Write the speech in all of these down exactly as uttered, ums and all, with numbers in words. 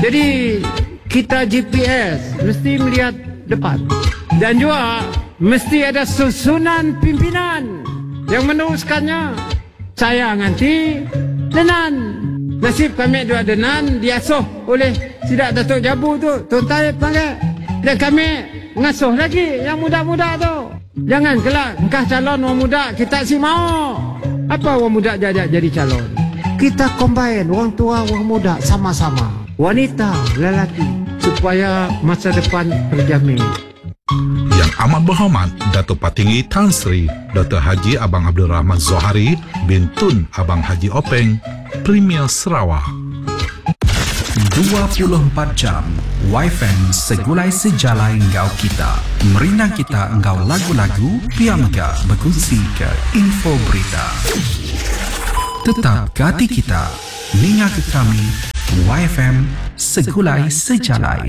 Jadi kita G P S mesti melihat depan. Dan juga mesti ada susunan pimpinan yang meneruskannya. Saya nganti Denan. Nasib kami dua Denan diasuh oleh Sidak Datuk Jabu tu, Tun Taib panggil. Dan kami ngasuh lagi yang muda-muda tu. Jangan kelak engkau calon orang muda kita si mau. Apa orang muda jadi jadi calon? Kita combine orang tua orang muda sama-sama. Wanita, lelaki, supaya masa depan terjamin. Yang amat berhormat Datuk Patinggi Tan Sri Doktor Haji Abang Abdul Rahman Zohari bin Tun Abang Haji Openg, Premier Sarawak. dua puluh empat jam Y F M segulai sejalai engkau kita. Merindang kita engkau lagu-lagu, piamga berkongsi ke info berita. Tetap ke hati kita, ninga ke kami, Y F M segulai sejalai.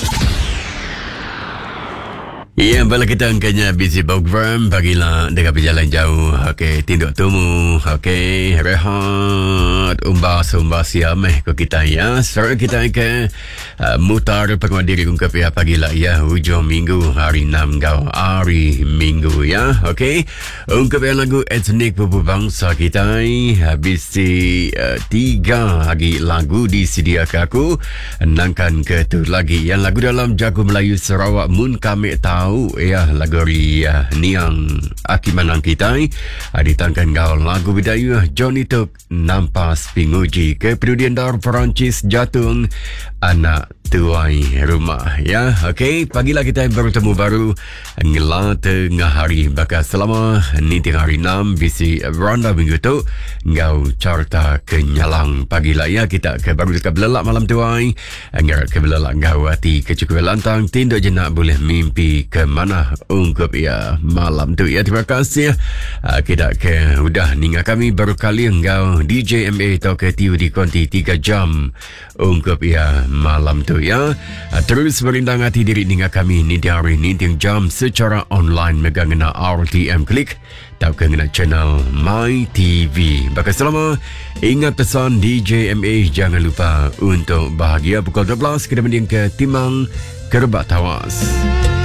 Ya, bala kita angkanya busy program bagilah dengan berjalan jauh. Okey, tinduk temu. Okey, rehat. Umbas-umbas siam eh ko kita ya. Sekarang kita ke uh, mutar penguadiri ungkap ya pagilah ya hujung minggu hari enam gau hari minggu ya. Okey. Ungkap yang lagu etnik bubu bangsa kita habis si uh, tiga lagi lagu disediakan aku. Nangkan ke tu lagi yang lagu dalam Jago Melayu Sarawak mun kami tahu ya lagu ria niang akimanang kita ditangkan gaul lagu bidaya Johnny Tuk nampas pinguji kepedulian dar Perancis jatung anak tuai rumah ya. Okey, pagilah kita bertemu baru ngela tengah hari bakal selama ninting hari enam bisi randa minggu tu ngau carta kenyalang pagilah ya kita ke baru dekat belelak malam tuai anggar ke belelak ngau hati kecukupan lantang tindak jenak boleh mimpi ke mana ungkup ya malam tu ya. Terima kasih uh, kita ke udah ninga kami baru kali ngau D J M A atau ke T U di konti tiga jam ungkup ya malam tu ya. Uh, terus berindang hati diri ninga kami ni di hari ni jam secara online megang na R T M Klik tau kena channel My T V. Bakal selama ingat pesan D J M A jangan lupa untuk bahagia pukul dua belas kita mending ke Timang Kerebak Tawas.